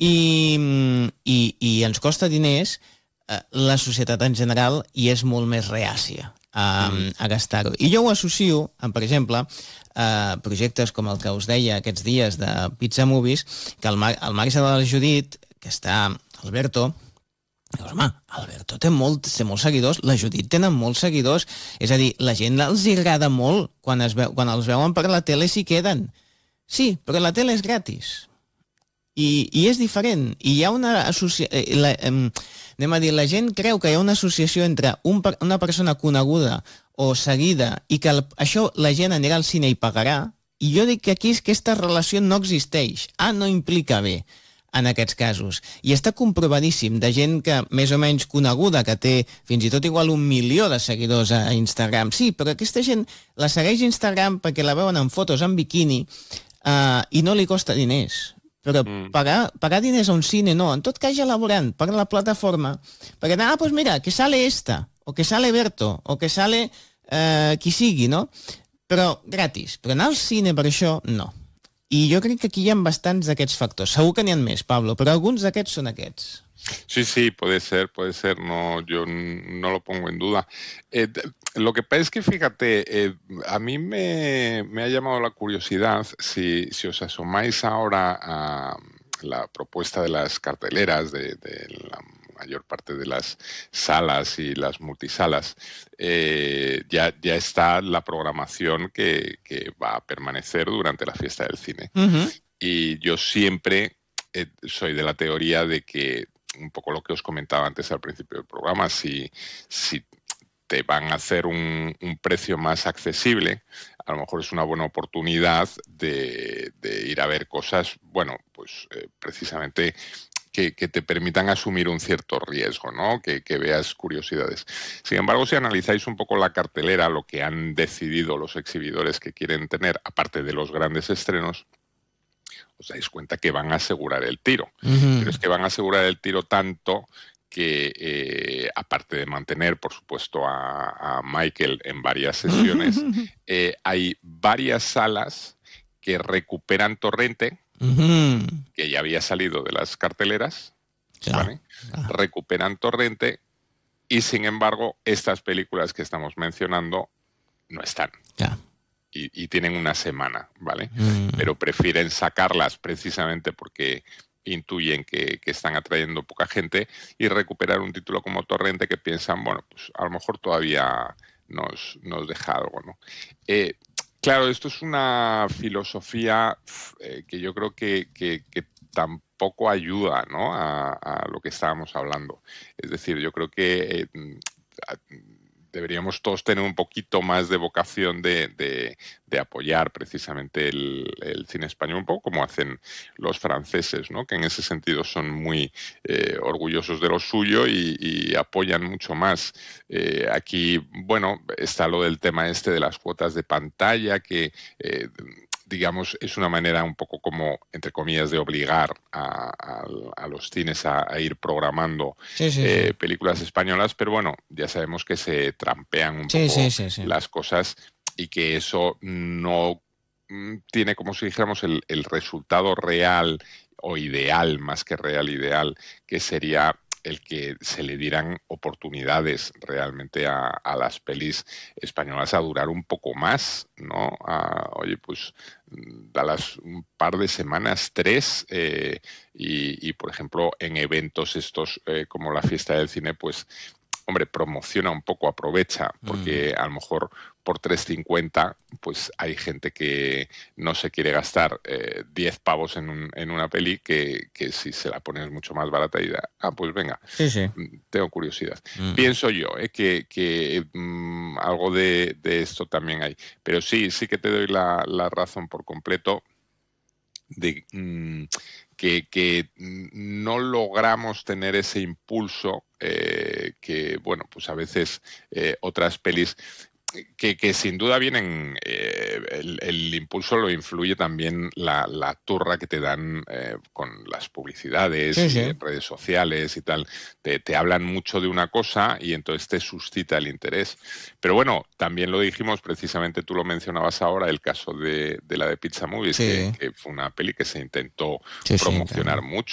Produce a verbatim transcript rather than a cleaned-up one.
i, i, i ens costa diners, eh, la societat en general i és molt més reàcia a, mm. a gastar-ho. I jo ho associo amb, per exemple, eh, projectes com el que us deia aquests dies de Pizza Movies, que al, mar al marge de la Judit, que està Alberto, dius, home, Alberto té, molt, té molts seguidors, la Judit tenen molts seguidors, és a dir, la gent els agrada molt, quan, es veu, quan els veuen per la tele s'hi queden. Sí, però la tele és gratis. I, i és diferent. I hi ha una associació... La, eh, anem a dir, la gent creu que hi ha una associació entre un, una persona coneguda o seguida i que el, això la gent anirà al cine i pagarà, i jo dic que aquí aquesta relació no existeix. A no implica B en aquests casos. I està comprovadíssim de gent que més o menys coneguda, que té fins i tot igual un milió de seguidors a Instagram. Sí, però aquesta gent la segueix a Instagram perquè la veuen en fotos en biquini uh, i no li costa diners. Però mm. pagar, pagar diners a un cine no. En tot cas ja elaborant per la plataforma, perquè, ah, pues mira, que sale esta, o que sale Berto, o que sale uh, qui sigui, no? Però gratis. Però anar al cine per això, no. I jo crec que aquí hi ha bastants d'aquests factors. Segur que n'hi ha més, Pablo, però alguns d'aquests són aquests. Sí, sí, puede ser, puede ser. No, yo no lo pongo en duda. Eh, lo que pasa es que, fíjate, eh, a mí me, me ha llamado la curiosidad, si, si os asomáis ahora a la propuesta de las carteleras de, de la mayor parte de las salas y las multisalas, eh, ya, ya está la programación que, que va a permanecer durante la fiesta del cine. Uh-huh. Y yo siempre eh, soy de la teoría de que, un poco lo que os comentaba antes al principio del programa, si, si te van a hacer un, un precio más accesible, a lo mejor es una buena oportunidad de, de ir a ver cosas, bueno, pues eh, precisamente... Que, que te permitan asumir un cierto riesgo, ¿no? Que, que veas curiosidades. Sin embargo, si analizáis un poco la cartelera, lo que han decidido los exhibidores que quieren tener, aparte de los grandes estrenos, os dais cuenta que van a asegurar el tiro. Uh-huh. Pero es que van a asegurar el tiro tanto que, eh, aparte de mantener, por supuesto, a, a Michael en varias sesiones, uh-huh. eh, hay varias salas que recuperan Torrente, Uh-huh. que ya había salido de las carteleras, claro. ¿Vale? Claro. Recuperan Torrente y, sin embargo, estas películas que estamos mencionando no están. Claro. Y, y tienen una semana, ¿vale? Uh-huh. Pero prefieren sacarlas precisamente porque intuyen que, que están atrayendo poca gente y recuperar un título como Torrente que piensan, bueno, pues a lo mejor todavía nos, nos deja algo, ¿no? Eh, Claro, esto es una filosofía eh, que yo creo que, que, que tampoco ayuda, ¿no? a, a lo que estábamos hablando. Es decir, yo creo que eh, deberíamos todos tener un poquito más de vocación de, de, de apoyar precisamente el, el cine español, un poco como hacen los franceses, ¿no? Que en ese sentido son muy eh, orgullosos de lo suyo y, y apoyan mucho más. Eh, aquí, bueno, está lo del tema este de las cuotas de pantalla, que... Eh, digamos, es una manera un poco como, entre comillas, de obligar a, a, a los cines a, a ir programando sí, sí, eh, sí. películas españolas, pero bueno, ya sabemos que se trampean un sí, poco sí, sí, sí. las cosas y que eso no tiene, como si dijéramos, el, el resultado real o ideal, más que real, ideal, que sería el que se le dieran oportunidades realmente a, a las pelis españolas a durar un poco más, ¿no? A, oye, pues, dalas un par de semanas, tres, eh, y, y, por ejemplo, en eventos estos eh, como la fiesta del cine, pues, hombre, promociona un poco, aprovecha, porque mm. a lo mejor por tres cincuenta, pues hay gente que no se quiere gastar eh, diez pavos en, un, en una peli que, que si se la pones mucho más barata y da, ah, pues venga, sí, sí. tengo curiosidad. Mm. Pienso yo eh, que, que mm, algo de, de esto también hay. Pero sí, sí que te doy la, la razón por completo de mm, que, que no logramos tener ese impulso eh, que, bueno, pues a veces eh, otras pelis que, que sin duda vienen, eh, el, el impulso lo influye también la, la turra que te dan eh, con las publicidades sí, sí. y redes sociales y tal. Te, te hablan mucho de una cosa y entonces te suscita el interés. Pero bueno, también lo dijimos, precisamente tú lo mencionabas ahora, el caso de, de la de Pizza Movies, sí. que, que fue una peli que se intentó sí, promocionar sí, claro. mucho.